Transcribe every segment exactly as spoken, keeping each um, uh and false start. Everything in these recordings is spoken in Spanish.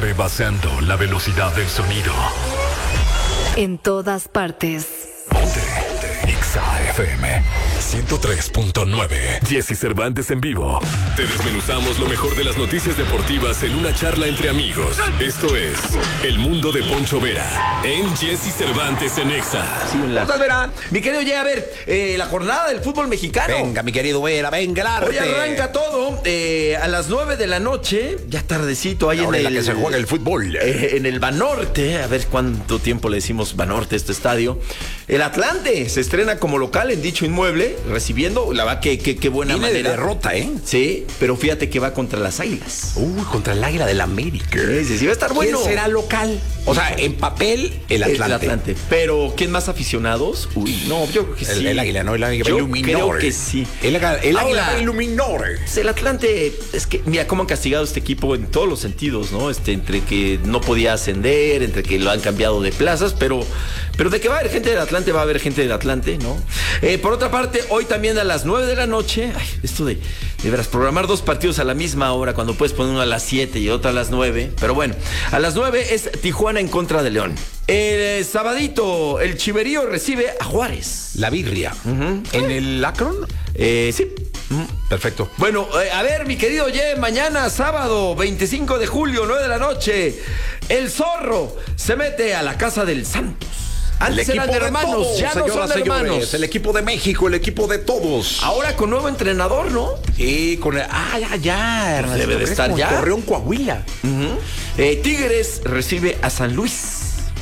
rebasando la velocidad del sonido. En todas partes. Ponte, ponte. Exa F M ciento tres punto nueve. Jesse Cervantes en vivo. Te desmenuzamos lo mejor de las noticias deportivas en una charla entre amigos. Esto es El Mundo de Poncho Vera en Jesse Cervantes en Exa. Sí, la... ¿Cómo estás, Vera? Mi querido, ya a ver, eh, la jornada del fútbol mexicano. Venga, mi querido Vera, venga el arte. Hoy arranca todo eh, a las nueve de la noche, ya tardecito, ahí la en en el... la que se juega el fútbol. Eh, en el Banorte, a ver cuánto tiempo le decimos Banorte a este estadio. El Atlante se estrena como local en dicho inmueble, recibiendo, la va que, que, que buena Viene manera. de derrota, ¿eh? Sí, pero fíjate que va contra las Águilas. Uy, contra el Águila del América. Sí, sí, va a estar bueno. ¿Quién será local? O sea, en papel, el Atlante. El Atlante. Pero, ¿quién más aficionados? Uy, no, yo creo que el, sí. El Águila, ¿no? El Águila yo Iluminor. creo que sí. El, el Águila Ahora, va Iluminor. El Atlante, es que, mira cómo han castigado a este equipo en todos los sentidos, ¿no? Este, entre que no podía ascender, entre que lo han cambiado de plazas, pero, pero de que va a haber gente del Atlante, va a haber gente del Atlante, ¿no? Eh, por otra parte, hoy también a las nueve de la noche, ay, esto de, de veras, programar dos partidos a la misma hora, cuando puedes poner uno a las siete y otro a las nueve, pero bueno, a las nueve es Tijuana en contra de León. El sabadito, el Chiverío recibe a Juárez. La birria. Uh-huh. ¿En el Akron? Eh, sí. Uh-huh. Perfecto. Bueno, eh, a ver, mi querido Ye, mañana sábado, veinticinco de julio, nueve de la noche, el Zorro se mete a la casa del Santos. Antes eran hermanos, todos, ya no son hermanos. Señores, el equipo de México, el equipo de todos. Ahora con nuevo entrenador, ¿no? Sí, con el... Ah, ya, ya. Pues debe de estar ya. Torreón, Coahuila. Uh-huh. eh, Tigres recibe a San Luis.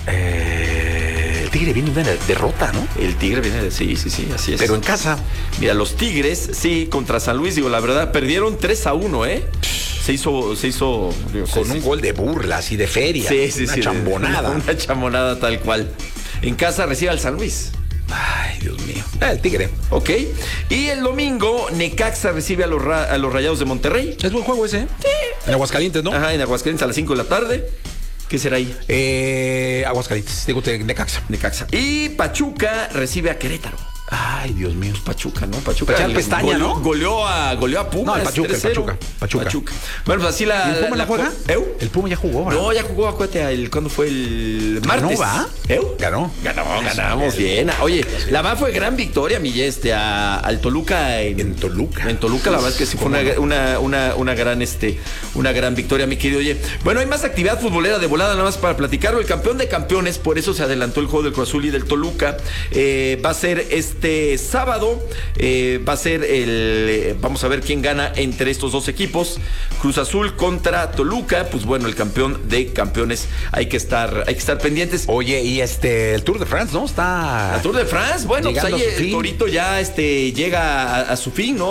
Eh, el Tigre viene de una derrota, ¿no? El Tigre viene de... Sí, sí, sí, así es. Pero en casa. Mira, los Tigres, sí, contra San Luis, digo, la verdad, perdieron tres a uno, ¿eh? Se hizo, se hizo... Digo, con sí, un sí. gol de burlas y de feria. Sí, sí, una sí. chambonada. Una, una chambonada tal cual. En casa recibe al San Luis. Ay, Dios mío. Ah, el Tigre. Ok. Y el domingo, Necaxa recibe a los, ra- a los Rayados de Monterrey. Es buen juego ese, ¿eh? Sí. En Aguascalientes, ¿no? Ajá, en Aguascalientes a las cinco de la tarde. ¿Qué será ahí? Eh, Aguascalientes, digo, Necaxa. Necaxa. Y Pachuca recibe a Querétaro. Ay, Dios mío. Pachuca, ¿no? Pachuca. Echar pestaña, goleó, ¿no? Goleó a, goleó a Pumas. No, el Pachuca, el Pachuca, Pachuca. Pachuca. Bueno, pues así la... ¿Y el Puma la, la juega? ¿Eu? El Puma ya jugó, ¿verdad? No, ya jugó, acuérdate, el, ¿cuándo fue? El martes. ¿Ganó, va? ¿Eu? Ganó. Ganó, ganamos bien. Oye, la verdad fue gran victoria, mi este, a, al Toluca. En, En Toluca. En Toluca, la verdad es que sí fue una, una, una, una gran, este, una gran victoria, mi querido. Oye, bueno, hay más actividad futbolera de volada, nada más para platicarlo. El campeón de campeones, por eso se adelantó el juego del Cruz Azul y del Toluca. Eh, va a ser este sábado. Eh, va a ser el... Eh, vamos a ver quién gana entre estos dos equipos. Cruz Azul contra Toluca. Pues bueno, el campeón de campeones. Hay que estar, hay que estar pendientes. Oye, y este, el Tour de France, ¿no? Está... La Tour de France, bueno, pues ahí el Torito ya este, llega a, a su fin, ¿no?